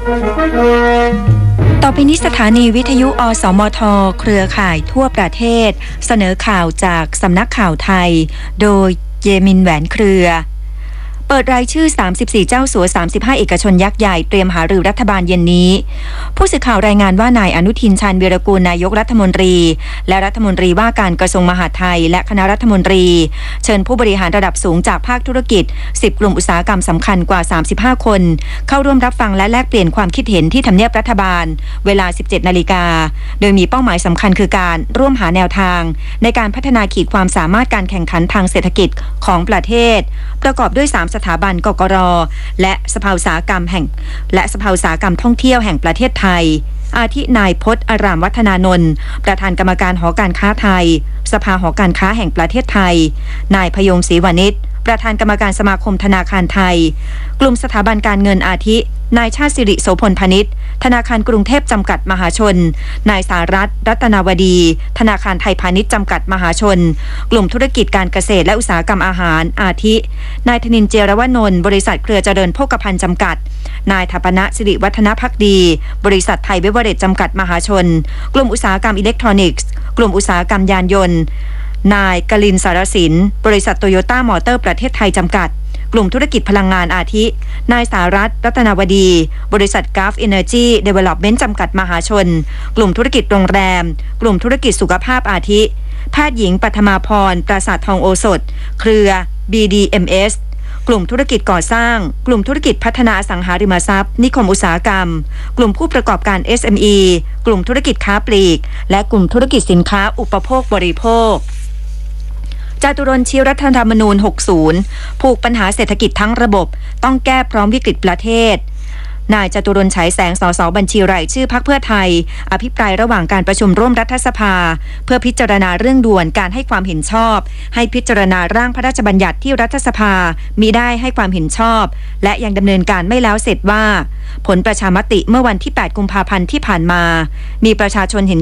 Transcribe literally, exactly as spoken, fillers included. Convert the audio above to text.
ต่อไปนี้สถานีวิทยุอสมทเครือข่ายทั่วประเทศเสนอข่าวจากสำนักข่าวไทยโดยเยมินแหวนเครือเปิดรายชื่อสามสิบสี่เจ้าสัวสามสิบห้าเอกชนยักษ์ใหญ่เตรียมหารือรัฐบาลเย็นนี้ผู้สื่อข่าวรายงานว่านายอนุทินชาญวีรกูลนายกรัฐมนตรีและรัฐมนตรีว่าการกระทรวงมหาดไทยและคณะรัฐมนตรีเชิญผู้บริหารระดับสูงจากภาคธุรกิจสิบกลุ่มอุตสาหกรรมสำคัญกว่าสามสิบห้าคนเข้าร่วมรับฟังและแลกเปลี่ยนความคิดเห็นที่ทำเนียบรัฐบาลเวลา สิบเจ็ดนาฬิกาโดยมีเป้าหมายสำคัญคือการร่วมหาแนวทางในการพัฒนาขีดความสามารถการแข่งขันทางเศรษฐกิจของประเทศประกอบด้วยสามสถาบันกกรและสภาอุตสาหกรรมแห่งและสภาอุตสาหกรรมท่องเที่ยวแห่งประเทศไทยอาทินายพจน์อารามวัฒนานนท์ประธานกรรมการหอการค้าไทยสภาหอการค้าแห่งประเทศไทยนายพยงศรีวณิชประธานกรรมการสมาคมธนาคารไทยกลุ่มสถาบันการเงินอาทินายชาติสิริโสพลพนิชธนาคารกรุงเทพจำกัดมหาชนนายสารัตน์รัตนาวดีธนาคารไทยพาณิชย์จำกัดมหาชนกลุ่มธุรกิจการเกษตรและอุตสาหกรรมอาหารอาทินายธนินทร์เจรวนนท์บริษัทเครือเจริญโภคภัณฑ์จำกัดนายถปนะสิริวัฒนภักดีบริษัทไทยเบเวอเรจจำกัดมหาชนกลุ่มอุตสาหกรรมอิเล็กทรอนิกส์กลุ่มอุตสาหกรรมยานยนต์นายกลินสารสินบริษัทโตโยต้ามอเตอร์ประเทศไทยจำกัดกลุ่มธุรกิจพลังงานอาทินายสารัตน์รัตนาวดีบริษัท Gulf Energy Development จำกัดมหาชนกลุ่มธุรกิจโรงแรมกลุ่มธุรกิจสุขภาพอาทิแพทย์หญิงปัทมาพรปราสาททองโอสถเครือ บี ดี เอ็ม เอส กลุ่มธุรกิจก่อสร้างกลุ่มธุรกิจพัฒนาอสังหาริมทรัพย์นิคมอุตสาหกรรมกลุ่มผู้ประกอบการ เอส เอ็ม อี กลุ่มธุรกิจค้าปลีกและกลุ่มธุรกิจสินค้าอุปโภคบริโภคจตุรนต์ชี้รัฐธรรมนูญหกสิบผูกปัญหาเศรษฐกิจทั้งระบบต้องแก้พร้อมวิกฤตประเทศนายจตุรนต์ฉายแสงสสบัญชีรายชื่อพรรคเพื่อไทยอภิปรายระหว่างการประชุมร่วมรัฐสภาเพื่อพิจารณาเรื่องด่วนการให้ความเห็นชอบให้พิจารณาร่างพระราชบัญญัติที่รัฐสภามิได้ให้ความเห็นชอบและยังดำเนินการไม่แล้วเสร็จว่าผลประชามติเมื่อวันที่แปดกุมภาพันธ์ที่ผ่านมามีประชาชนเห็น